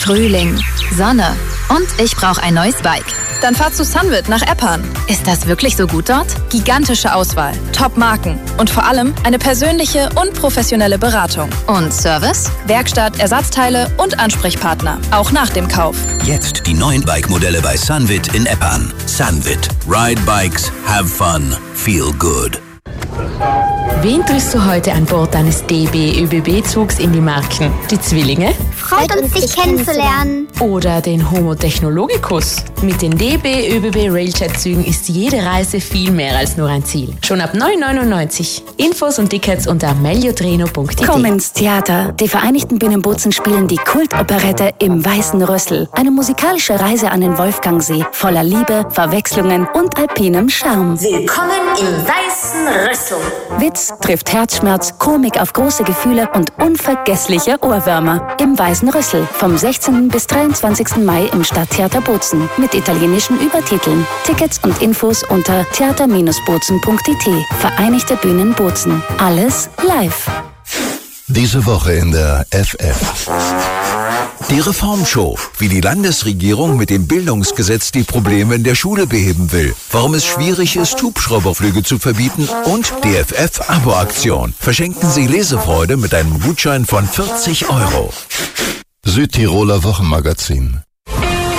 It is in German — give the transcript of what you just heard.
Frühling, Sonne und ich brauche ein neues Bike. Dann fahr zu Sunwit nach Eppan. Ist das wirklich so gut dort? Gigantische Auswahl, Top-Marken und vor allem eine persönliche und professionelle Beratung. Und Service? Werkstatt, Ersatzteile und Ansprechpartner, auch nach dem Kauf. Jetzt die neuen Bike-Modelle bei Sunwit in Eppan. Sunwit. Ride Bikes. Have fun. Feel good. Wen triffst du heute an Bord deines DB-ÖBB-Zugs in die Marken? Die Zwillinge? Freut uns, dich kennenzulernen. Oder den Homo Technologicus? Mit den DB-ÖBB-Railjet-Zügen ist jede Reise viel mehr als nur ein Ziel. Schon ab 9,99 €. Infos und Tickets unter meliotreno.de. Komm ins Theater. Die Vereinigten Bühnenbozen spielen die Kultoperette Im Weißen Rüssel. Eine musikalische Reise an den Wolfgangsee, voller Liebe, Verwechslungen und alpinem Charme. Willkommen im Weißen Rüssel. Witz trifft Herzschmerz, Komik auf große Gefühle und unvergessliche Ohrwürmer. Im Weißen Rüssel. Vom 16. bis 23. Mai im Stadttheater Bozen. Mit italienischen Übertiteln. Tickets und Infos unter theater-bozen.it. Vereinigte Bühnen Bozen. Alles live. Diese Woche in der FF. Die Reformshow, wie die Landesregierung mit dem Bildungsgesetz die Probleme in der Schule beheben will, warum es schwierig ist, Hubschrauberflüge zu verbieten und die FF-Abo-Aktion. Verschenken Sie Lesefreude mit einem Gutschein von 40 €. Südtiroler Wochenmagazin.